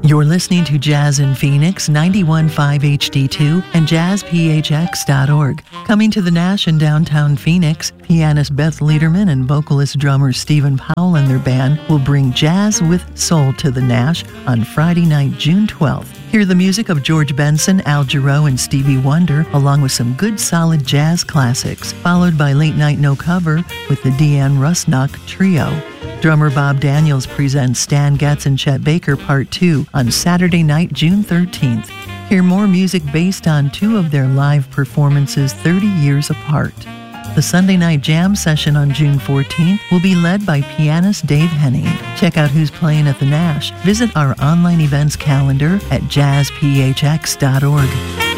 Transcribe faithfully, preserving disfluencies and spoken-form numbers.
You're listening to Jazz in Phoenix, ninety-one point five H D two and jazz p h x dot org. Coming to the Nash in downtown Phoenix, pianist Beth Lederman and vocalist drummer Stephen Powell and their band will bring Jazz with Soul to the Nash on Friday night, June twelfth. Hear the music of George Benson, Al Jarreau, and Stevie Wonder, along with some good solid jazz classics, followed by Late Night No Cover with the Deanne Rusnock Trio. Drummer Bob Daniels presents Stan Getz and Chet Baker Part two on Saturday night, June thirteenth. Hear more music based on two of their live performances thirty years apart. The Sunday night jam session on June fourteenth will be led by pianist Dave Henning. Check out who's playing at the Nash. Visit our online events calendar at jazz p h x dot org.